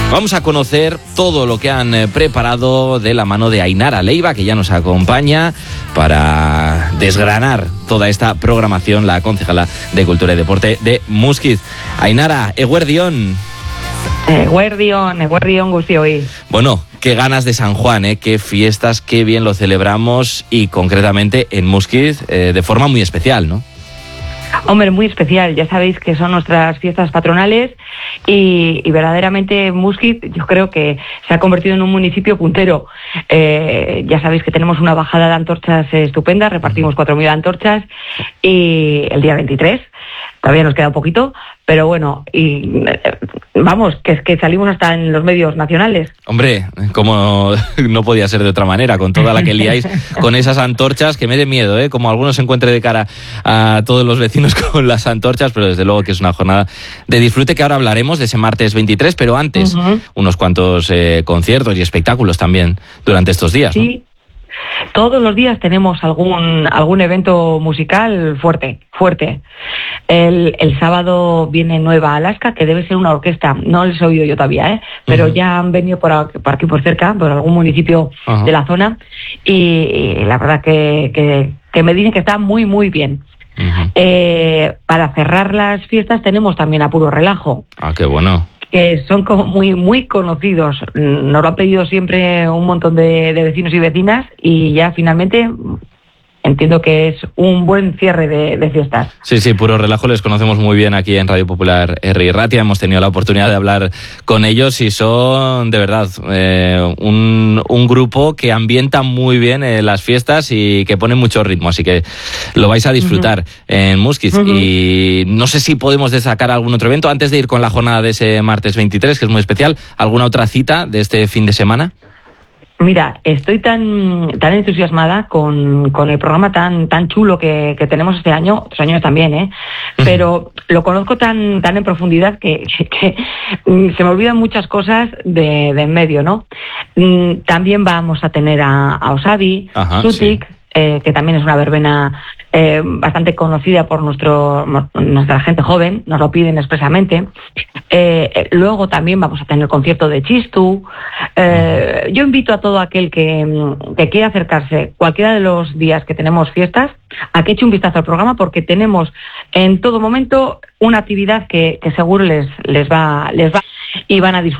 Vamos a conocer todo lo que han preparado de la mano de Ainara Leiva, que ya nos acompaña para desgranar toda esta programación, la concejala de Cultura y Deporte de Muskiz. Ainara, eguerdión. Eguerdión guztioi. Bueno, qué ganas de San Juan, qué fiestas, qué bien lo celebramos y concretamente en Muskiz de forma muy especial, ¿no? Hombre, muy especial. Ya sabéis que son nuestras fiestas patronales y verdaderamente Muskiz yo creo que se ha convertido en un municipio puntero. Ya sabéis que tenemos una bajada de antorchas estupenda, repartimos 4.000 antorchas y el día 23, todavía nos queda un poquito, pero bueno, y vamos, que es que salimos hasta en los medios nacionales. Hombre, como no podía ser de otra manera, con toda la que liáis con esas antorchas, que me dé miedo, como algunos se encuentre de cara a todos los vecinos con las antorchas, pero desde luego que es una jornada de disfrute, que ahora hablaremos de ese martes 23, pero antes unos cuantos conciertos y espectáculos también durante estos días, sí, ¿no? Todos los días tenemos algún evento musical fuerte. El sábado viene Nueva Alaska, que debe ser una orquesta, no les he oído yo todavía, pero ya han venido por aquí por cerca, por algún municipio de la zona, y la verdad que me dicen que está muy, muy bien. Para cerrar las fiestas tenemos también a Puro Relajo. Ah, qué bueno. Que son como muy, muy conocidos. Nos lo han pedido siempre un montón de vecinos y vecinas y ya finalmente entiendo que es un buen cierre de fiestas. Sí, Puro Relajo les conocemos muy bien aquí en Radio Popular Herri Ratia. Hemos tenido la oportunidad de hablar con ellos y son, de verdad, un grupo que ambienta muy bien las fiestas y que pone mucho ritmo. Así que lo vais a disfrutar en Muskiz. Y no sé si podemos destacar algún otro evento antes de ir con la jornada de ese martes 23, que es muy especial. ¿Alguna otra cita de este fin de semana? Mira, estoy tan entusiasmada con el programa tan chulo que tenemos este año, otros años también, pero lo conozco tan en profundidad que se me olvidan muchas cosas de en medio, ¿no? También vamos a tener a Osabi, Sutik, que también es una verbena bastante conocida por nuestra gente joven, nos lo piden expresamente. Luego también vamos a tener concierto de Chistu. Yo invito a todo aquel que quiera acercarse cualquiera de los días que tenemos fiestas a que eche un vistazo al programa, porque tenemos en todo momento una actividad que seguro les va y van a disfrutar.